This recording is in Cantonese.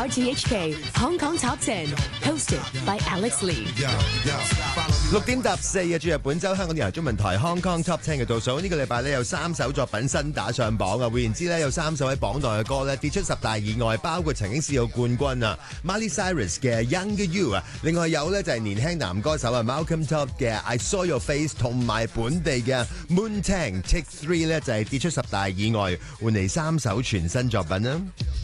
RTHK Hong Kong Top 10 hosted by Alex Lee。 6點搭4嘅注入本周香港電台中文台 Hong Kong Top 10嘅倒數，呢個禮拜咧有3首作品新打上榜啊！換言之咧，有3首喺榜內嘅歌咧跌出10大以外，包括曾經試過冠軍啊 Miley Cyrus 嘅 Younger You 啊，另外有咧就係年輕男歌手啊 Malcolm Top 嘅 I Saw Your Face， 同埋本地嘅 Moon Tang Take 3咧就係跌出10大以外，換嚟3首全新作品啊！